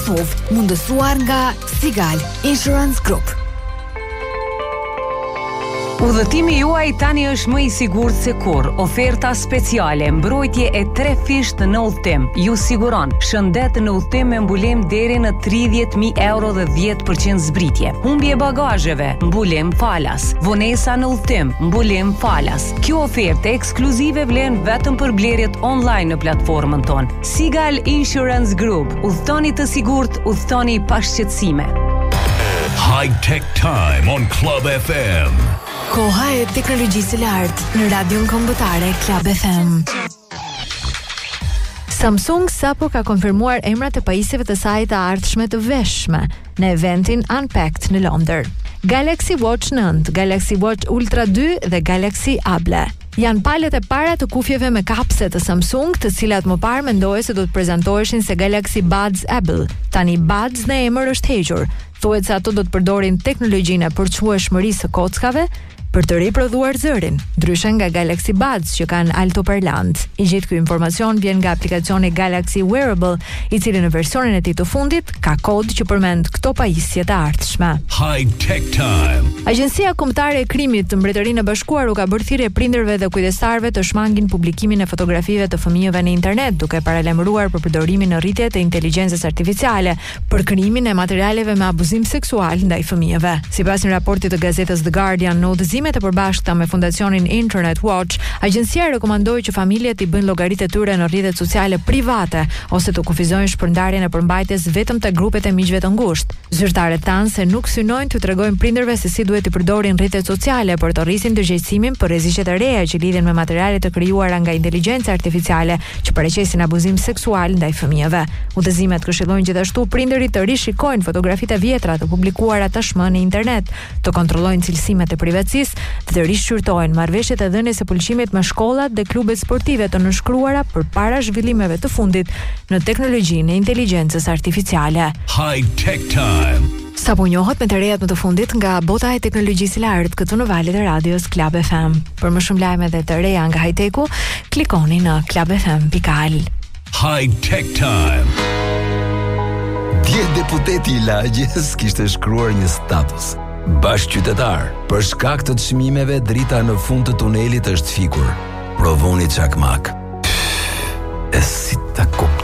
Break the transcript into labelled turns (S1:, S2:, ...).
S1: SUV, mundësuar nga Sigal Insurance Group.
S2: Udhëtimi juaj tani është më i sigurt se kurrë. Oferta speciale, mbrojtje e 3 fisht në udhëtim. Ju siguron shëndet në udhëtim me mbulim deri në 30.000 euro dhe 10% zbritje. Humbje bagazheve, mbulim falas. Vonesa në udhëtim, mbulim falas. Kjo ofertë ekskluzive vlen vetëm për blerjet online në platformën tonë. Sigal Insurance Group. Udhëtoni të sigurt, udhëtoni pa shqetësime.
S3: High Tech Time on Club FM.
S1: Koha e teknologjisë së lartë në radion kombëtare Club FM. Samsung sapo ka konfirmuar emrat e pajisjeve të saj të ardhshme të veshme në eventin Unpacked në Londër. Galaxy Watch 9, Galaxy Watch Ultra 2 dhe Galaxy Able. Janë palët e para të kufjeve me kapse të Samsung, të cilat më parë mendohej se do të prezantoheshin se Galaxy Buds Able. Tani Buds në emër është hequr. Thuhet se ato do të përdorin teknologjinë e përçueshmërisë së kockave për të riprodhuar zërin, ndryshe nga Galaxy Buds që kanë altoparlant. I gjithë ky informacion vjen nga aplikacioni Galaxy Wearable, i cili në versionin e tij të fundit ka kod që përmend këto pajisje të ardhshme.
S3: High Tech Time.
S1: Agjencia Kombëtare e Krimit të Mbretërinë e Bashkuar u ka bërë thirrje prindërve dhe kujdestarëve të shmangin publikimin e fotografive të fëmijëve në internet, duke paralajmëruar për përdorimin në rritje të inteligjencës artificiale për krijimin e materialeve me abuzim seksual ndaj fëmijëve. Sipas një raporti të gazetës The Guardian, në udhëzimet e përbashkëta me Fundacionin Internet Watch, agjencia rekomandoi që familjet i bëjnë llogaritë e tyre në rrjetet sociale private ose të kufizojnë shpërndarjen e përmbajtjes vetëm te grupet e miqve të ngushtë. Zyrtarët tanë se nuk synojnë t'u tregojnë prindërve se si duhet të përdorin rrjetet sociale për të rrisin ndërgjegjësimin për rreziqet e reja që lidhen me materiale të krijuara nga inteligjenca artificiale që paraqesin abuzim seksual ndaj fëmijëve. Udhëzimet këshillojnë gjithashtu prindërit të rishikojnë fotografitë e vjetra të publikuara tashmë në internet, të kontrollojnë cilësimet e privatësisë, të rishqyrtojnë marrëveshjet e dhënies së pëlqimit me shkollat dhe klubet sportive të nënshkruara përpara zhvillimeve të fundit në teknologjinë e inteligjencës artificiale.
S3: High Tech Time.
S1: Sapo njohët me të rejat më të fundit nga bota e teknologjisë së lartë këtu në valët e radios Club FM. Për më shumë lajme dhe të reja nga high-techu, klikoni në clubfm.al.
S3: High Tech Time.
S4: Dje deputeti i Lagjes kishte shkruar një status. Bashkëqytetar, për shkak të çmimeve drita në fund të tunelit është fikur. Provoni çakmak. E si ta